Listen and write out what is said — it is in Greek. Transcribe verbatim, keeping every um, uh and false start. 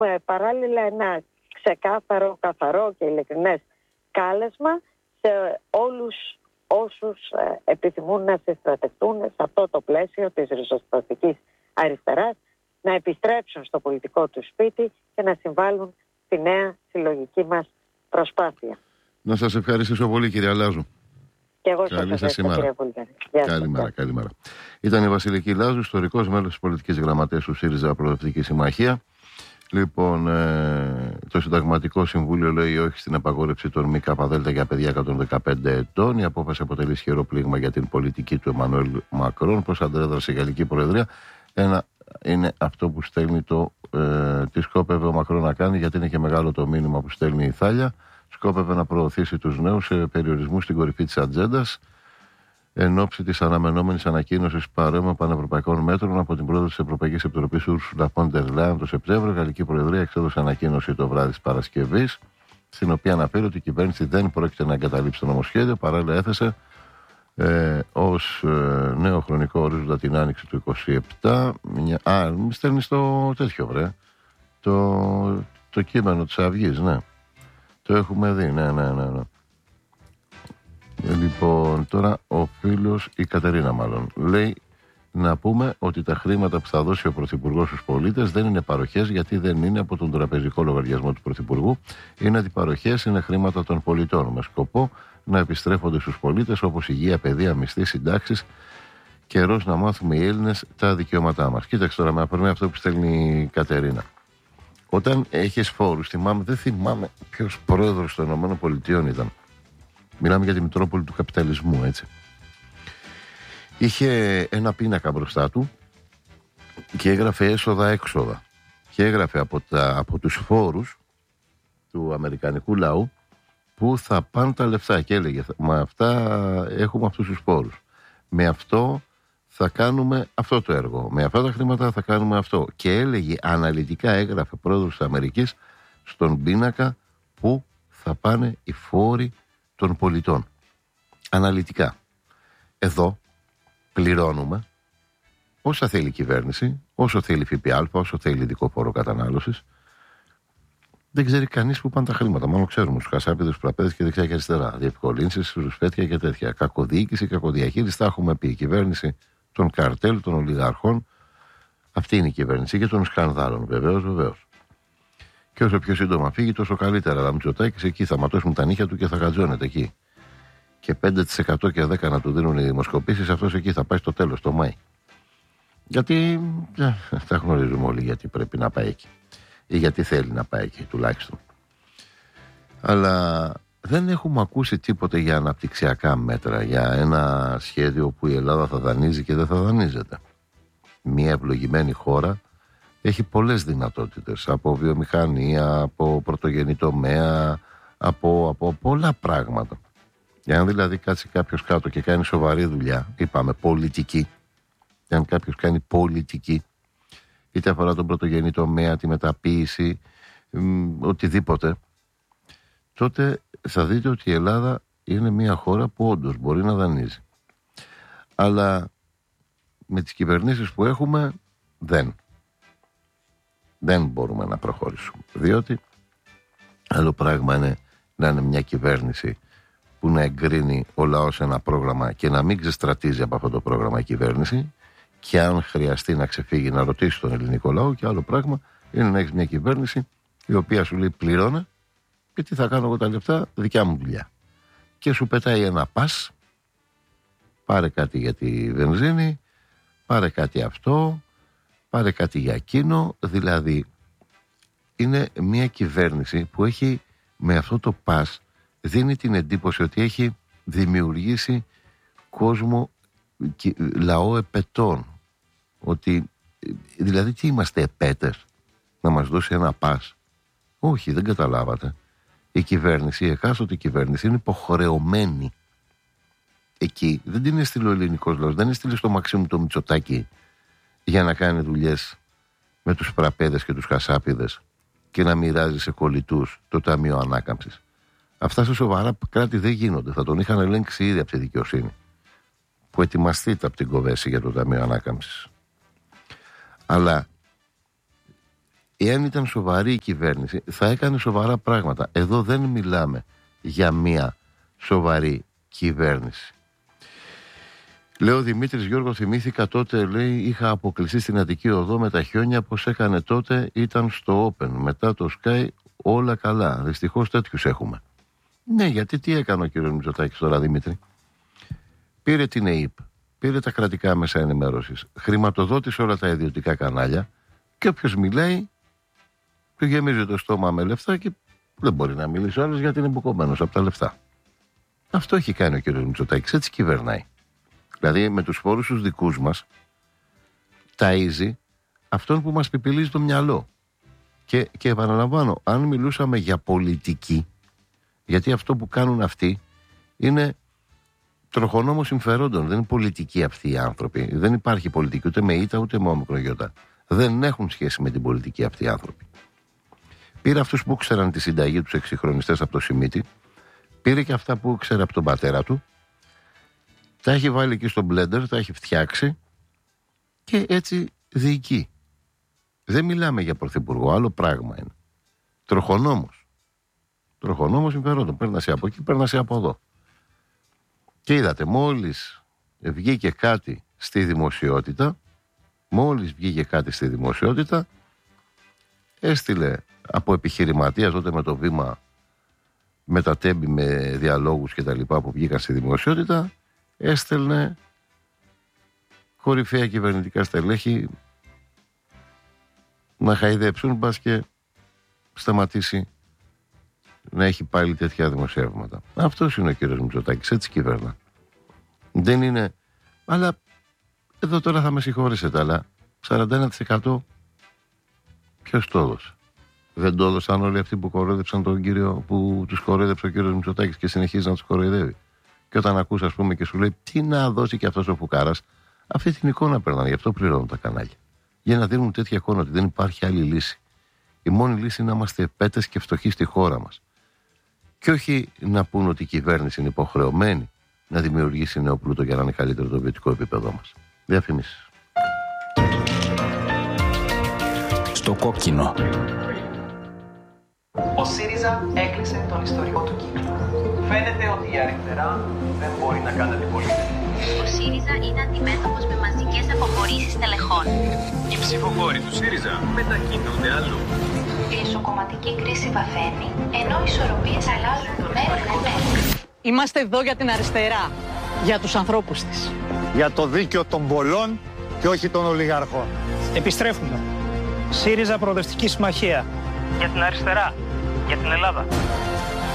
ε, παράλληλα ένα ξεκάθαρο, καθαρό και ειλικρινές κάλεσμα σε όλους όσους ε, επιθυμούν να συστρατευτούν σε αυτό το πλαίσιο της ριζοσπαστικής αριστεράς, να επιστρέψουν στο πολιτικό του σπίτι και να συμβάλλουν στη νέα συλλογική μας προσπάθεια. Να σας ευχαριστήσω πολύ, κύριε Λάζου. Και εγώ σας ευχαριστώ, κύριε Βουλγαρή. Καλημέρα, καλημέρα. Ήταν η Βασιλική Λάζου, ιστορικός μέλος της πολιτικής γραμματέας του ΣΥΡΙΖΑ Προοδευτική Συμμαχία. Λοιπόν, ε, το Συνταγματικό Συμβούλιο λέει όχι στην απαγόρευση των ΜΚΔ για παιδιά εκατόν δεκαπέντε ετών. Η απόφαση αποτελεί ισχυρό πλήγμα για την πολιτική του Εμμανουέλ Μακρόν. Πώς αντέδρασε η Γαλλική Προεδρία? Ένα είναι αυτό που στέλνει το. Ε, τι σκόπευε ο Μακρόν να κάνει, γιατί είναι και μεγάλο το μήνυμα που στέλνει η Θάλια. Σκόπευε να προωθήσει τους νέους σε περιορισμού στην κορυφή της ατζέντας εν ώψη της αναμενόμενης ανακοίνωσης παρόμοιων πανευρωπαϊκών μέτρων από την πρόεδρο της Ευρωπαϊκής Επιτροπής Ursula von der Leyen το Σεπτέμβριο. Η Γαλλική Προεδρία εξέδωσε ανακοίνωση το βράδυ της Παρασκευής, στην οποία αναφέρει ότι η κυβέρνηση δεν πρόκειται να εγκαταλείψει το νομοσχέδιο. Παράλληλα, έθεσε ε, ως ε, νέο χρονικό ορίζοντα την άνοιξη του είκοσι επτά. Μια, α, μη στέλνει το τέτοιο, βρε. Το, το κείμενο της Αυγής, ναι. Το έχουμε δει, ναι, ναι, ναι. ναι. Λοιπόν, τώρα ο φίλος, η Κατερίνα μάλλον, λέει να πούμε ότι τα χρήματα που θα δώσει ο Πρωθυπουργός στους πολίτες δεν είναι παροχές, γιατί δεν είναι από τον τραπεζικό λογαριασμό του Πρωθυπουργού. Είναι αντιπαροχές, είναι χρήματα των πολιτών, με σκοπό να επιστρέφονται στους πολίτες, όπως υγεία, παιδεία, μισθοί, συντάξεις. Καιρός να μάθουμε οι Έλληνες τα δικαιώματά μας. Κοίταξε τώρα με αφορμή αυτό που στέλνει η Κατερίνα. Όταν έχεις φόρους, θυμάμαι, δεν θυμάμαι ποιος πρόεδρος των ΗΠΑ ήταν. Μιλάμε για τη Μητρόπολη του καπιταλισμού, έτσι. Είχε ένα πίνακα μπροστά του και έγραφε έσοδα-έξοδα. Και έγραφε από, τα, από τους φόρους του αμερικανικού λαού που θα πάνε τα λεφτά. Και έλεγε, με αυτά έχουμε αυτούς τους φόρους. Με αυτό θα κάνουμε αυτό το έργο. Με αυτά τα χρήματα θα κάνουμε αυτό. Και έλεγε, αναλυτικά έγραφε πρόεδρος της Αμερικής στον πίνακα που θα πάνε οι φόροι των πολιτών. Αναλυτικά. Εδώ πληρώνουμε όσα θέλει η κυβέρνηση, όσο θέλει ΦΠΑ, όσο θέλει ειδικό φόρο κατανάλωσης. Δεν ξέρει κανείς που πάνε τα χρήματα. Μόνο ξέρουμε τους χασάπιδες, τους πραπέδες και δεξιά και αριστερά. Διευκολύνσεις, ρουσφέτια και τέτοια. Κακοδιοίκηση, κακοδιαχείριση. Τα έχουμε πει. Η κυβέρνηση των καρτέλ, των ολιγαρχών. Αυτή είναι η κυβέρνηση και των σκανδάλων. Βεβαίως, βεβαίως. Και όσο πιο σύντομα φύγει, τόσο καλύτερα. Αλλά Μητσοτάκης εκεί θα ματώσουν τα νύχια του και θα γατζώνεται εκεί. Και πέντε τοις εκατό και δέκα τοις εκατό να του δίνουν οι δημοσκοπήσεις, αυτός εκεί θα πάει στο τέλος, το Μάη. Γιατί ε, τα γνωρίζουμε όλοι γιατί πρέπει να πάει εκεί. Ή γιατί θέλει να πάει εκεί, τουλάχιστον. Αλλά δεν έχουμε ακούσει τίποτε για αναπτυξιακά μέτρα, για ένα σχέδιο που η Ελλάδα θα δανείζει και δεν θα δανείζεται. Μια ευλογημένη χώρα έχει πολλές δυνατότητες, από βιομηχανία, από πρωτογενή τομέα, από, από πολλά πράγματα. Για αν δηλαδή κάτσει κάποιος κάτω και κάνει σοβαρή δουλειά, είπαμε πολιτική, και αν κάποιος κάνει πολιτική, είτε αφορά τον πρωτογενή τομέα, τη μεταποίηση, μ, οτιδήποτε, τότε θα δείτε ότι η Ελλάδα είναι μια χώρα που όντως μπορεί να δανείζει. Αλλά με τις κυβερνήσεις που έχουμε δεν. Δεν μπορούμε να προχωρήσουμε. Διότι άλλο πράγμα είναι να είναι μια κυβέρνηση που να εγκρίνει ο λαός ένα πρόγραμμα και να μην ξεστρατίζει από αυτό το πρόγραμμα η κυβέρνηση, και αν χρειαστεί να ξεφύγει να ρωτήσει τον ελληνικό λαό. Και άλλο πράγμα είναι να έχεις μια κυβέρνηση η οποία σου λέει πληρώνε και τι θα κάνω εγώ τα λεφτά, δικιά μου δουλειά. Και σου πετάει ένα πας, πάρε κάτι για τη βενζίνη, πάρε κάτι αυτό, πάρε κάτι για εκείνο. Δηλαδή είναι μια κυβέρνηση που έχει με αυτό το πας δίνει την εντύπωση ότι έχει δημιουργήσει κόσμο, λαό επετών. Ότι δηλαδή τι είμαστε, επέτες, να μας δώσει ένα πας? Όχι, δεν καταλάβατε. Η κυβέρνηση, η εκάστοτε κυβέρνηση είναι υποχρεωμένη. Εκεί δεν την έστειλε ο ελληνικός λαός, δεν έστειλε στο Μαξίμου το Μητσοτάκη για να κάνει δουλειές με τους πραπέδες και τους χασάπιδες και να μοιράζει σε κολλητούς το Ταμείο Ανάκαμψης. Αυτά σε σοβαρά κράτη δεν γίνονται. Θα τον είχαν ελέγξει ήδη από τη δικαιοσύνη. Που ετοιμαστείτε από την Κοβέση για το Ταμείο Ανάκαμψης. Αλλά εάν ήταν σοβαρή η κυβέρνηση, θα έκανε σοβαρά πράγματα. Εδώ δεν μιλάμε για μια σοβαρή κυβέρνηση. Λέω ο Δημήτρης Γιώργο, θυμήθηκα τότε, λέει, είχα αποκλειστεί στην Αττική Οδό με τα χιόνια, πως έκανε τότε, ήταν στο Open. Μετά το Sky όλα καλά. Δυστυχώς τέτοιους έχουμε. Ναι, γιατί τι έκανε ο κύριος Μητσοτάκης τώρα, Δημήτρη? Πήρε την ΕΥΠ, πήρε τα κρατικά μέσα ενημέρωσης, χρηματοδότησε όλα τα ιδιωτικά κανάλια και όποιος μιλάει, του γεμίζει το στόμα με λεφτά και δεν μπορεί να μιλήσει ο άλλος γιατί είναι μπουκωμένος από τα λεφτά. Αυτό έχει κάνει ο κύριος Μητσοτάκης, έτσι κυβερνάει. Δηλαδή με τους φόρους τους δικούς μας ταΐζει αυτόν που μας πιπιλίζει το μυαλό. Και, και επαναλαμβάνω, αν μιλούσαμε για πολιτική, γιατί αυτό που κάνουν αυτοί είναι τροχονόμο συμφερόντων, δεν είναι πολιτικοί αυτοί οι άνθρωποι. Δεν υπάρχει πολιτική ούτε με ήττα ούτε με όμικρογιώτα. Δεν έχουν σχέση με την πολιτική αυτοί οι άνθρωποι. Πήρε αυτούς που ξέραν τη συνταγή, τους εξυγχρονιστές από το Σιμίτι, πήρε και αυτά που ξέρε από τον πατέρα του, τα έχει βάλει εκεί στο μπλέντερ, τα έχει φτιάξει και έτσι διοικεί. Δεν μιλάμε για πρωθυπουργό, άλλο πράγμα είναι. Τροχονόμος. Τροχονόμος συμφερόντων. Πέρνασε από εκεί, πέρνασε από εδώ. Και είδατε, μόλις βγήκε κάτι στη δημοσιότητα, μόλις βγήκε κάτι στη δημοσιότητα, έστειλε από επιχειρηματίας τότε με το Βήμα, με τα τέμπη, με διαλόγους και τα λοιπά που βγήκαν στη δημοσιότητα, έστελνε κορυφαία κυβερνητικά στελέχη να χαϊδέψουν, μπας και σταματήσει να έχει πάλι τέτοια δημοσιεύματα. Αυτός είναι ο κύριος Μητσοτάκης, έτσι κυβέρνα. Δεν είναι, αλλά εδώ τώρα θα με συγχωρήσετε, αλλά σαράντα ένα τοις εκατό ποιος το έδωσε? Δεν το έδωσαν όλοι αυτοί που κοροϊδέψαν τον κύριο, που τους κοροϊδέψε ο κύριος Μητσοτάκης και συνεχίζει να τους κοροϊδεύει? Και όταν ακούς, ας πούμε, και σου λέει τι να δώσει και αυτός ο φουκάρας, αυτή την εικόνα παίρνανε, γι' αυτό πληρώνουν τα κανάλια. Για να δίνουν τέτοια εικόνα ότι δεν υπάρχει άλλη λύση. Η μόνη λύση είναι να είμαστε πέτες και φτωχοί στη χώρα μας. Και όχι να πούν ότι η κυβέρνηση είναι υποχρεωμένη να δημιουργήσει νέο πλούτο για να είναι καλύτερο το βιωτικό επίπεδό μας. Διαφημίσεις. Στο κόκκινο. Ο ΣΥΡΙΖΑ έκλεισε τον ιστορικό του κύκλο. Φαίνεται ότι η αριστερά δεν μπορεί να κάνει αντιπολίτευση. Ο ΣΥΡΙΖΑ είναι αντιμέτωπος με μαζικές αποχωρήσεις τελεχών. Οι ψηφοφόροι του ΣΥΡΙΖΑ μετακινούνται αλλού. Η εσωκομματική κρίση βαθαίνει, ενώ οι ισορροπίες αλλάζουν μέρα με μέρα. Είμαστε εδώ για την αριστερά, για τους ανθρώπους της. Για το δίκαιο των πολλών και όχι των ολιγαρχών. Επιστρέφουμε. ΣΥΡΙΖΑ Προοδευτική Συμμαχία. Για την αριστερά, για την Ελλάδα.